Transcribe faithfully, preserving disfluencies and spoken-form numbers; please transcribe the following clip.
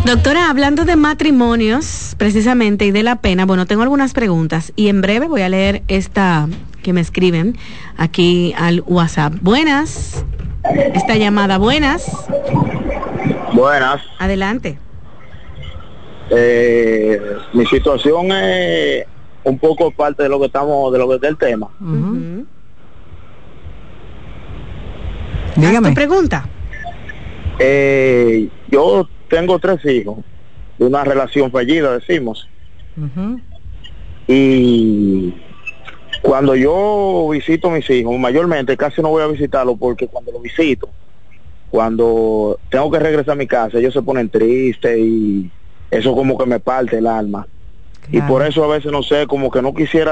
Doctora, hablando de matrimonios, precisamente, y de la pena, bueno, tengo algunas preguntas y en breve voy a leer esta que me escriben aquí al WhatsApp. Buenas, esta llamada, buenas. Buenas. Adelante. Eh, mi situación es un poco parte de lo que estamos, de lo que es del tema. Uh-huh. Dígame. ¿Haz tu pregunta? Eh, yo tengo tres hijos de una relación fallida, decimos. Uh-huh. Y cuando yo visito a mis hijos, mayormente casi no voy a visitarlos porque cuando los visito, cuando tengo que regresar a mi casa, ellos se ponen tristes y eso como que me parte el alma. Claro. Y por eso a veces no sé, como que no quisiera